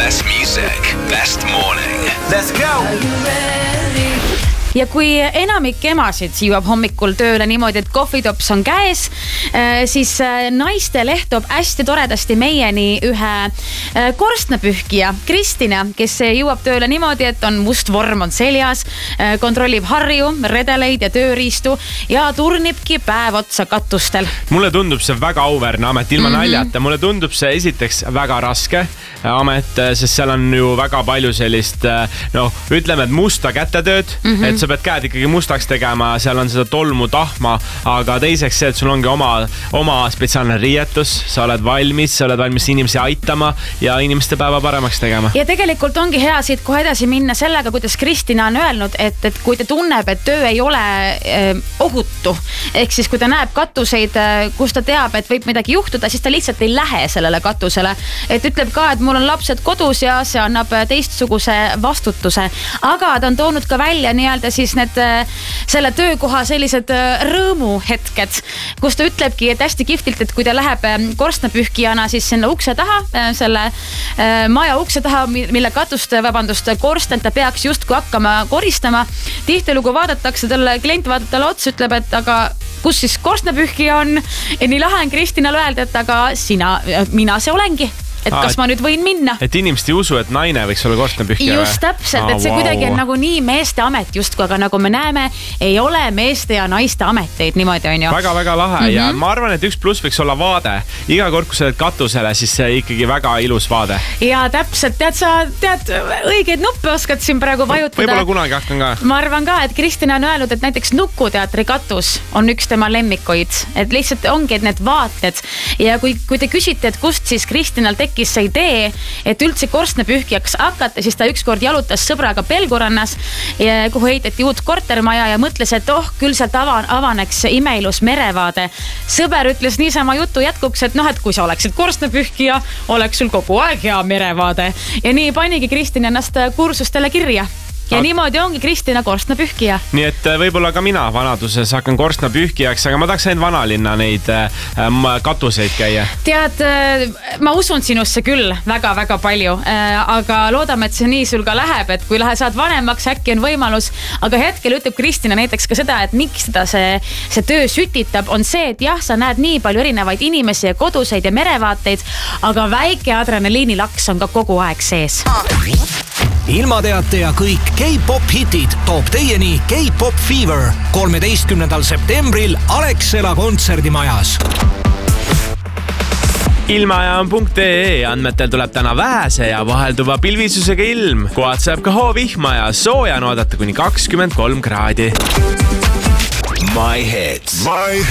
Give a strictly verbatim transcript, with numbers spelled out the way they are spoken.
Best music, best morning. Let's go! Ja kui enamik emasid jõuab hommikul tööle niimoodi, et kohvitops on käes, siis naiste leht toob hästi toredasti meieni ühe korstnapühkija, Kristina, kes jõuab tööle niimoodi, et on must vorm on seljas, kontrollib harju, redeleid ja tööriistu ja turnibki päev otsa katustel. Mulle tundub see väga auväärne amet, ilma mm-hmm. naljata. Mulle tundub see esiteks väga raske amet, sest seal on ju väga palju sellist, no ütleme, et musta kätetööd, mm-hmm. et sa pead käed ikkagi mustaks tegema, seal on seda tolmu, tahma, aga teiseks see, et sul ongi oma, oma spetsiaalne riietus, sa oled valmis, sa oled valmis inimesi aitama ja inimeste päeva paremaks tegema. Ja tegelikult ongi hea siit kohe edasi minna sellega, kuidas Kristina on öelnud, et, et kui ta tunneb, et töö ei ole eh, ohutu, ehk siis kui ta näeb katuseid, kus ta teab, et võib midagi juhtuda, siis ta lihtsalt ei lähe sellele katusele. Et ütleb ka, et mul on lapsed kodus ja see annab teistsuguse vastutuse, aga ta on toonud ka välja nii-öelda siis need selle töökoha sellised rõõmuhetked, kus ta ütlebki, et hästi kihvtilt, et kui ta läheb korstnapühkijana siis sinna ukse taha, selle maja ukse taha, mille katust, vabandust, korsten ta peaks justkui hakkama koristama. Tihtilugu vaadatakse talle, klient vaatab talle otsa, ütleb, et aga kus siis korstnapühkija on? Ja nii lahe on Kristinal öelda, et aga sina, mina see olengi. Et kas ma nüüd võin minna? Et inimesed ei usu, et naine võiks olla korstnapühkija. Just täpselt, et see kuidagi on nagu nii meeste amet justku, aga nagu me näeme, ei ole meeste ja naiste ameteid niimoodi on ju. Väga-väga lahe mm-hmm. ja ma arvan, et üks pluss võiks olla vaade. Iga kord, kui sa oled katusele, siis see ikkagi väga ilus vaade. Ja täpselt, tead sa, tead, õigeid nuppe oskad siin praegu vajutada. Võib-olla kunagi hakkan ka. Ma arvan ka, et Kristina on öelnud, et näiteks Nukuteatri katus on üks tema lemmikuid. Et lihtsalt ongi et need vaated. Ja kui, kui te küsite, et kust siis Kristinal tekkis see idee, et üldse korstnapühkijaks hakata, siis ta ükskord jalutas sõbraga Pelgurannas, kuhu heideti uut kortermaja ja mõtles, et oh, küll sealt avan, avaneks imeilus merevaade. Sõber ütles niisama jutu jätkuks, et noh, et kui sa oleksid korstnapühkija, oleks sul kogu aeg hea merevaade. Ja nii panigi Kristina ennast kursustele kirja. Ja niimoodi ongi Kristina korstnapühkija. Nii et võib-olla ka mina vanaduses hakkan korstnapühkijaks, aga ma tahaks ainult vanalinna neid äh, katuseid käia. Tead, ma usun sinusse küll väga-väga palju, äh, aga loodame, et see nii sul ka läheb, et kui lähe saad vanemaks, äkki on võimalus. Aga hetkel ütleb Kristina näiteks ka seda, et miks seda see, see töö sütitab, on see, et jah, sa näed nii palju erinevaid inimesi ja koduseid ja merevaateid, aga väike adrenaliinilaks on ka kogu aeg sees. Ilmateate ja kõik K-pop hitid toob teieni K-pop Fever kolmeteistkümnendal septembril Alexela kontserdimajas. Ilmajaam punkt ee andmetel tuleb täna vähese ja vahelduva pilvisusega ilm. Kohad saab ka hoovihma ja sooja on oodata kuni kakskümmend kolm kraadi. My hits. My